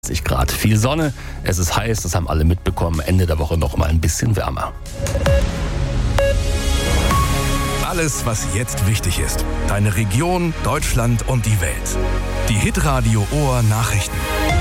Grad. Viel Sonne, es ist heiß, das haben alle mitbekommen. Ende der Woche noch mal ein bisschen wärmer. Alles, was jetzt wichtig ist. Deine Region, Deutschland und die Welt. Die Hitradio Ohr Nachrichten.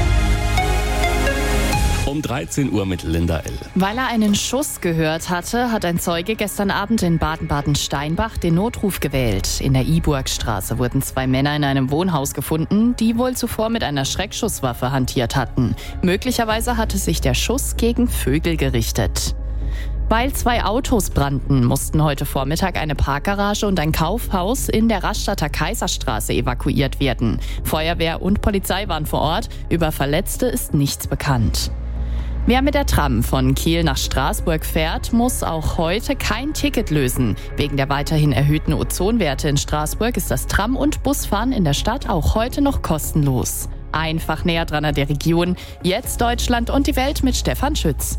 Um 13 Uhr mit Linda L. Weil er einen Schuss gehört hatte, hat ein Zeuge gestern Abend in Baden-Baden-Steinbach den Notruf gewählt. In der Iburgstraße wurden 2 Männer in einem Wohnhaus gefunden, die wohl zuvor mit einer Schreckschusswaffe hantiert hatten. Möglicherweise hatte sich der Schuss gegen Vögel gerichtet. Weil 2 Autos brannten, mussten heute Vormittag eine Parkgarage und ein Kaufhaus in der Rastatter Kaiserstraße evakuiert werden. Feuerwehr und Polizei waren vor Ort. Über Verletzte ist nichts bekannt. Wer mit der Tram von Kiel nach Straßburg fährt, muss auch heute kein Ticket lösen. Wegen der weiterhin erhöhten Ozonwerte in Straßburg ist das Tram- und Busfahren in der Stadt auch heute noch kostenlos. Einfach näher dran an der Region. Jetzt Deutschland und die Welt mit Stefan Schütz.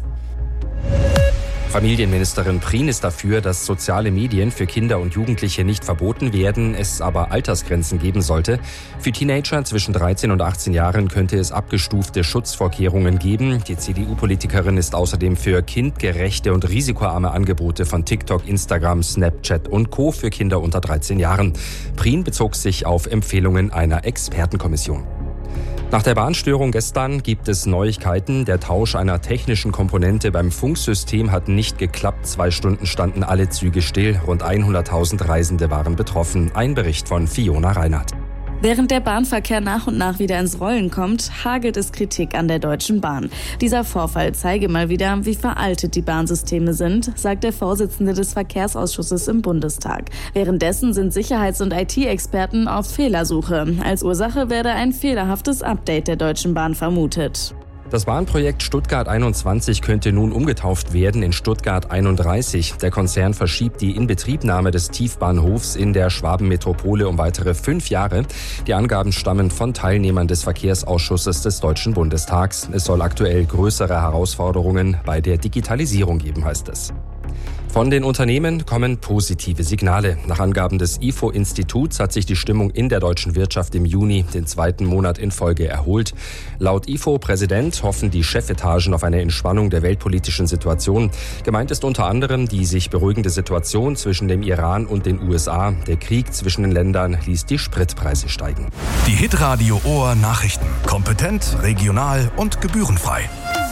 Familienministerin Prien ist dafür, dass soziale Medien für Kinder und Jugendliche nicht verboten werden, es aber Altersgrenzen geben sollte. Für Teenager zwischen 13 und 18 Jahren könnte es abgestufte Schutzvorkehrungen geben. Die CDU-Politikerin ist außerdem für kindgerechte und risikoarme Angebote von TikTok, Instagram, Snapchat und Co. für Kinder unter 13 Jahren. Prien bezog sich auf Empfehlungen einer Expertenkommission. Nach der Bahnstörung gestern gibt es Neuigkeiten. Der Tausch einer technischen Komponente beim Funksystem hat nicht geklappt. 2 Stunden standen alle Züge still. Rund 100.000 Reisende waren betroffen. Ein Bericht von Fiona Reinhardt. Während der Bahnverkehr nach und nach wieder ins Rollen kommt, hagelt es Kritik an der Deutschen Bahn. Dieser Vorfall zeige mal wieder, wie veraltet die Bahnsysteme sind, sagt der Vorsitzende des Verkehrsausschusses im Bundestag. Währenddessen sind Sicherheits- und IT-Experten auf Fehlersuche. Als Ursache werde ein fehlerhaftes Update der Deutschen Bahn vermutet. Das Bahnprojekt Stuttgart 21 könnte nun umgetauft werden in Stuttgart 31. Der Konzern verschiebt die Inbetriebnahme des Tiefbahnhofs in der Schwabenmetropole um weitere 5 Jahre. Die Angaben stammen von Teilnehmern des Verkehrsausschusses des Deutschen Bundestags. Es soll aktuell größere Herausforderungen bei der Digitalisierung geben, heißt es. Von den Unternehmen kommen positive Signale. Nach Angaben des IFO-Instituts hat sich die Stimmung in der deutschen Wirtschaft im Juni den 2. Monat in Folge erholt. Laut IFO-Präsident hoffen die Chefetagen auf eine Entspannung der weltpolitischen Situation. Gemeint ist unter anderem die sich beruhigende Situation zwischen dem Iran und den USA. Der Krieg zwischen den Ländern ließ die Spritpreise steigen. Die Hitradio Ohr Nachrichten. Kompetent, regional und gebührenfrei.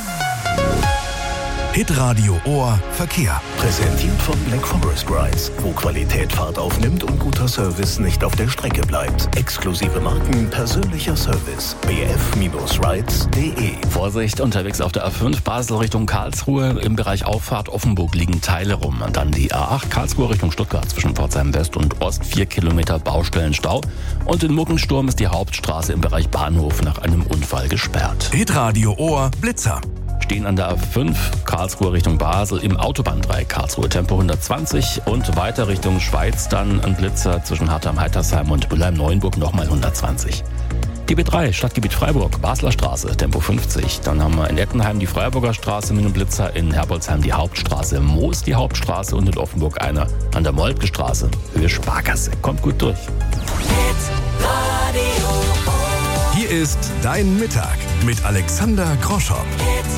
Hitradio Ohr Verkehr. Präsentiert von Black Forest Rides, wo Qualität Fahrt aufnimmt und guter Service nicht auf der Strecke bleibt. Exklusive Marken, persönlicher Service. bf-rides.de. Vorsicht, unterwegs auf der A5 Basel Richtung Karlsruhe. Im Bereich Auffahrt Offenburg liegen Teile rum. Und dann die A8 Karlsruhe Richtung Stuttgart zwischen Pforzheim West und Ost. 4 Kilometer Baustellenstau. Und in Muggensturm ist die Hauptstraße im Bereich Bahnhof nach einem Unfall gesperrt. Hitradio Ohr Blitzer. Stehen an der A5 Karlsruhe Richtung Basel im Autobahndreieck Karlsruhe Tempo 120 und weiter Richtung Schweiz dann ein Blitzer zwischen Hartheim-Heitersheim und Mülheim-Neuenburg nochmal 120. Die B3 Stadtgebiet Freiburg, Basler Straße, Tempo 50. Dann haben wir in Ettenheim die Freiburger Straße mit einem Blitzer, in Herbolzheim die Hauptstraße, Moos die Hauptstraße und in Offenburg einer an der Moltke Straße, Höhe Sparkasse. Kommt gut durch. Hier ist Dein Mittag mit Alexander Groschow.